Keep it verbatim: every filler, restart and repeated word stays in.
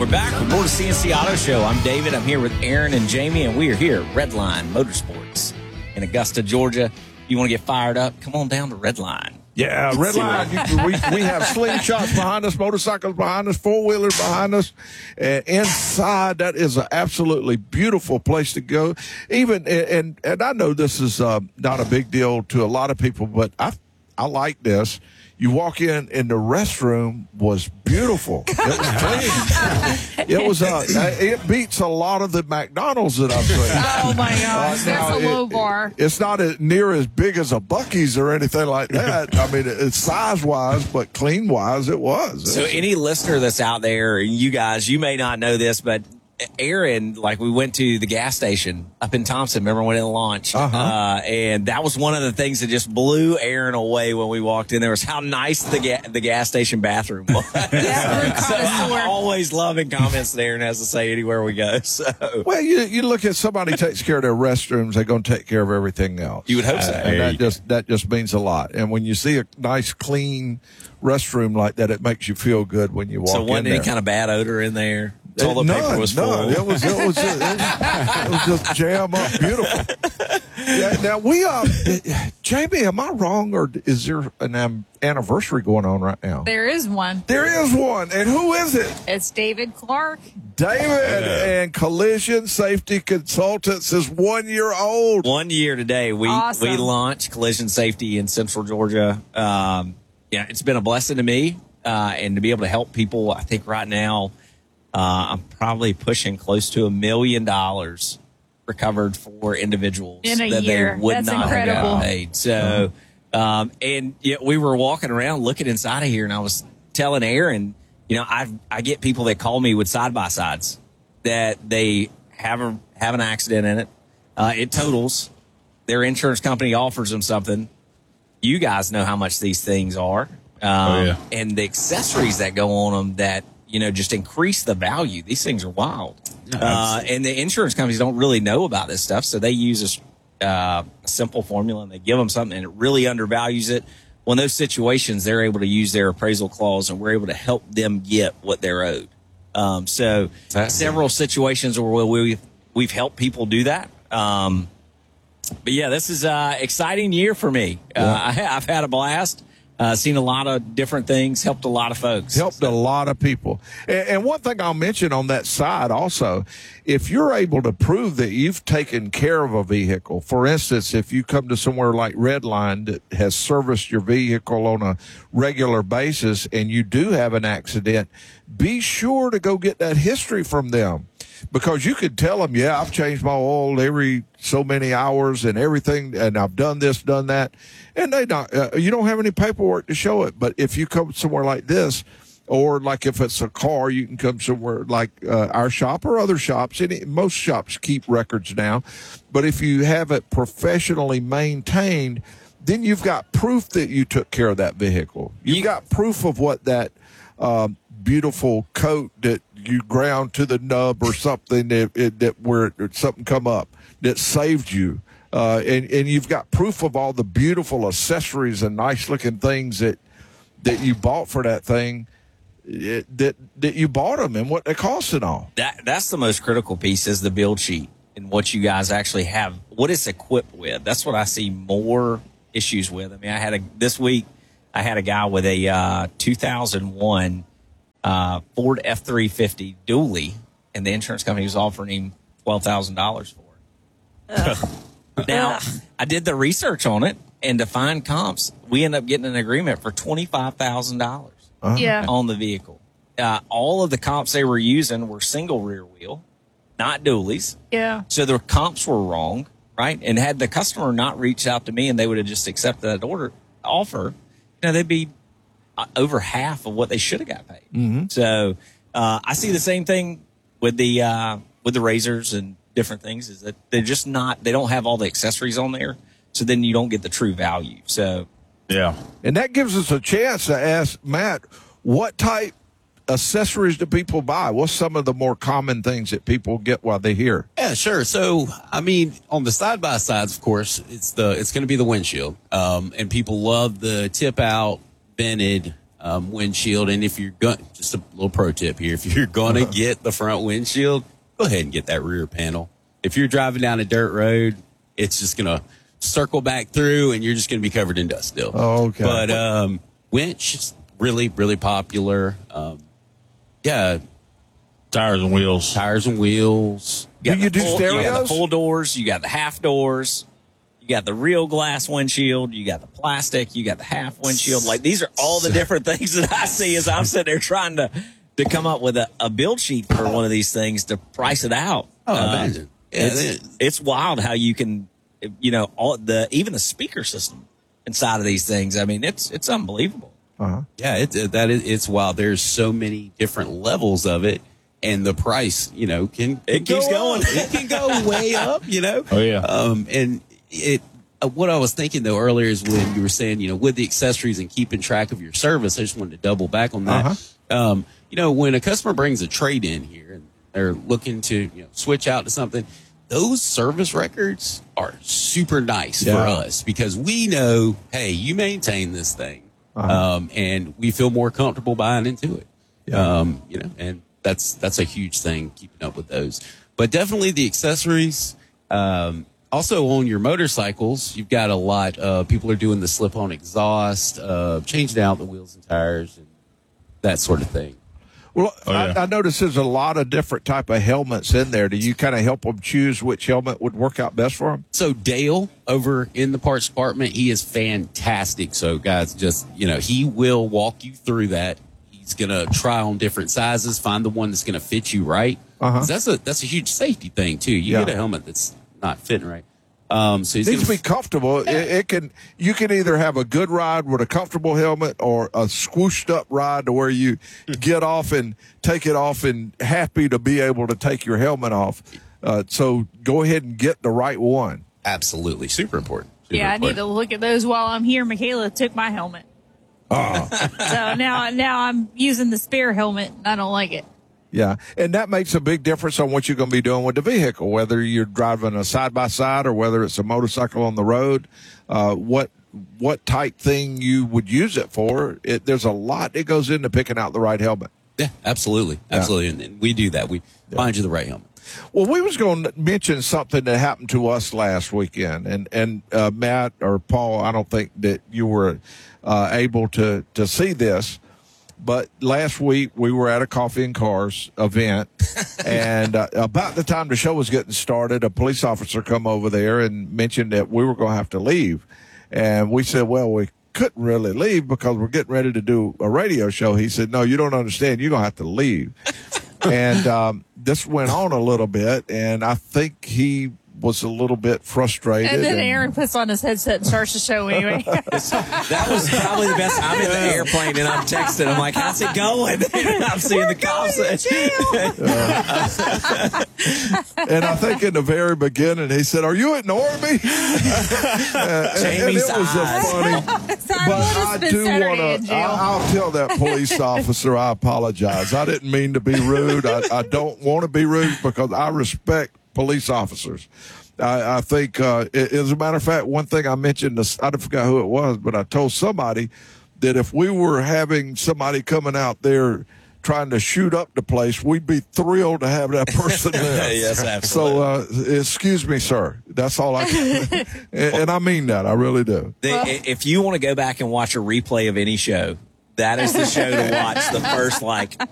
We're back with more of the C N C Auto Show. I'm David. I'm here with Aaron and Jamie, and we are here at Redline Motorsports in Augusta, Georgia. You want to get fired up? Come on down to Redline. Yeah, Redline. we, we have slingshots behind us, motorcycles behind us, four-wheelers behind us. And inside, that is an absolutely beautiful place to go. Even, and, and I know this is uh, not a big deal to a lot of people, but I, I like this. You walk in, and the restroom was beautiful. It was clean. It was uh, it beats a lot of the McDonald's that I've seen. Oh my gosh, Uh, that's now, a low it- bar. It's not as near as big as a Buc-ee's or anything like that. I mean, it's size wise, but clean wise, it was. So It was- any listener that's out there, you guys, you may not know this, but Aaron, like we went to the gas station up in Thompson, remember when it launched? Uh-huh. Uh, and that was one of the things that just blew Aaron away when we walked in there was how nice the ga- the gas station bathroom was. Yeah, So I'm always loving comments that Aaron has to say anywhere we go. So Well, you you look at somebody takes care of their restrooms, they're going to take care of everything else. You would hope so. And that just that just means a lot. And when you see a nice, clean restroom like that, it makes you feel good when you walk so in wasn't there. any kind of bad odor in there? Toilet None, paper was full. none. It was it was just, it was, it was just jam up, beautiful. Yeah, now we uh, Jamie, am I wrong, or is there an um, anniversary going on right now? There is one. There is one, and who is it? It's David Clark. David and Collision Safety Consultants is one year old. One year today, we Awesome. we launched Collision Safety in Central Georgia. Um, yeah, it's been a blessing to me, uh, and to be able to help people. I think right now, uh, I'm probably pushing close to a million dollars recovered for individuals In a that year. they would That's not incredible. have paid. So, um, and yeah, we were walking around looking inside of here, and I was telling Aaron, you know, I I get people that call me with side by sides that they have a, have an accident in it. Uh, it totals. Their insurance company offers them something. You guys know how much these things are, um, Oh, yeah. and the accessories that go on them that you know just increase the value. These things are wild, uh, and the insurance companies don't really know about this stuff, so they use a, uh, a simple formula and they give them something, and it really undervalues it. Well, in those situations, they're able to use their appraisal clause, and we're able to help them get what they're owed. Um, so several situations where we've, we've helped people do that. Um, but, yeah, this is an exciting year for me. Uh, I, I've had a blast, uh, seen a lot of different things, helped a lot of folks. Helped a lot of people. And, and one thing I'll mention on that side also, if you're able to prove that you've taken care of a vehicle, for instance, if you come to somewhere like Redline that has serviced your vehicle on a regular basis and you do have an accident, be sure to go get that history from them. Because you could tell them, yeah, I've changed my oil every so many hours and everything, and I've done this, done that, and they not. Uh, you don't have any paperwork to show it. But if you come somewhere like this, or like if it's a car, you can come somewhere like uh, our shop or other shops. Any, most shops keep records now, but if you have it professionally maintained, then you've got proof that you took care of that vehicle. You've You- got proof of what that um, beautiful coat that you ground to the nub or something that, it, that where it, something come up that saved you. Uh, and, and you've got proof of all the beautiful accessories and nice looking things that, that you bought for that thing, it, that, that you bought them and what they cost and all. That that's the most critical piece is the build sheet and what you guys actually have, what it's equipped with. That's what I see more issues with. I mean, I had a this week I had a guy with a uh, two thousand one uh, Ford F three fifty dually, and the insurance company was offering him twelve thousand dollars for it. Now, I did the research on it, and to find comps, we ended up getting an agreement for twenty-five thousand dollars. Yeah. On the vehicle. Uh, all of the comps they were using were single rear wheel, not dualies. Yeah. So the comps were wrong, right? And had the customer not reached out to me and they would have just accepted that order offer, you know, they'd be uh, over half of what they should have got paid. Mm-hmm. So uh, I see the same thing with the uh, with the razors and different things is that they're just not, they don't have all the accessories on there. So then you don't get the true value. So Yeah. And that gives us a chance to ask Matt, what type accessories do people buy? What's some of the more common things that people get while they're here? Yeah, sure. So, I mean, on the side by sides, of course, it's the it's going to be the windshield, um, and people love the tip out vented um, windshield. And if you're going, just a little pro tip here, if you're going to get the front windshield, go ahead and get that rear panel. If you're driving down a dirt road, it's just going to circle back through and you're just going to be covered in dust still. Oh, okay. But um, winch is really, really popular. Um, yeah. Tires and wheels. Tires and wheels. You got Do you the do full, You got stereos? the full doors. You got the half doors. You got the real glass windshield. You got the plastic. You got the half windshield. Like, these are all the different things that I see as I'm sitting there trying to, to come up with a, a build sheet for one of these things to price it out. Oh, Uh, imagine. Yeah, it's, it- it's wild how you can, you know, all the even the speaker system inside of these things. I mean, it's it's unbelievable. Uh-huh. Yeah, it, it, that is, it's wild. There's so many different levels of it, and the price, you know, can, It can keeps go going. up. It can go way up, you know. Oh, yeah. Um, and it. Uh, what I was thinking though earlier is when you were saying, you know, with the accessories and keeping track of your service. I just wanted to double back on that. Uh-huh. Um, you know, when a customer brings a trade in here and they're looking to, you know, switch out to something, those service records are super nice Yeah. for us because we know, hey, you maintain this thing. Uh-huh. Um, and we feel more comfortable buying into it. Yeah. Um, you know, and that's, that's a huge thing, keeping up with those, but definitely the accessories. Um, also on your motorcycles, you've got a lot of people are doing the slip on exhaust, uh, changing out the wheels and tires and that sort of thing. Well, Oh, yeah. I, I notice there's a lot of different type of helmets in there. Do you kind of help them choose which helmet would work out best for them? So Dale over in the parts department, he is fantastic. So guys, just, you know, he will walk you through that. He's going to try on different sizes, find the one that's going to fit you right. Uh-huh. 'Cause That's a, that's a huge safety thing too. You Yeah. get a helmet that's not fitting right. Um, so he's It needs to gonna be comfortable. It, it can you can either have a good ride with a comfortable helmet or a squooshed up ride to where you get off and take it off and happy to be able to take your helmet off. Uh, so go ahead and get the right one. absolutely super important. Super Yeah, I need important. to look at those while I'm here. Michaela took my helmet. Oh, So now now I'm using the spare helmet and I don't like it. yeah. And that makes a big difference on what you're going to be doing with the vehicle, whether you're driving a side by side or whether it's a motorcycle on the road. Uh, what what type thing you would use it for? It, there's a lot that goes into picking out the right helmet. Yeah, absolutely. Absolutely. And, and we do that. We find you the right helmet. Well, we was going to mention something that happened to us last weekend, and and uh, Matt or Paul, I don't think that you were uh, able to to see this, but last week we were at a Coffee and Cars event, and uh, about the time the show was getting started, a police officer come over there and mentioned that we were going to have to leave, and we said, well, we couldn't really leave because we're getting ready to do a radio show. He said, no, you don't understand. You're going to have to leave. And um, this went on a little bit, and I think he was a little bit frustrated. And then and- Aaron puts on his headset and starts the show anyway. That was probably the best. I'm in the airplane and I'm texting. I'm like, how's it going? I'm seeing the cops. And I think in the very beginning, he said, are you ignoring me? and, and Jamie's it was a eyes. funny. I But would I have spent do Saturday want in to. jail. I'll tell that police officer I apologize. I didn't mean to be rude. I, I don't want to be rude because I respect police officers. I, I think, uh, a- as a matter of fact, one thing I mentioned, this- I forgot who it was, but I told somebody that if we were having somebody coming out there trying to shoot up the place, we'd be thrilled to have that person there. Yes, absolutely. So, uh, excuse me, sir. That's all I can. and, and I mean that. I really do. The, if you want to go back and watch a replay of any show, that is the show to watch. The first like